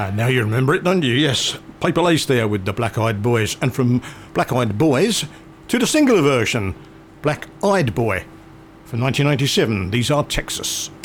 Now you remember it, don't you? Yes. Paper Lace there with the Black Eyed Boys. And from Black Eyed Boys to the singular version, Black Eyed Boy. From 1997, these are Texas.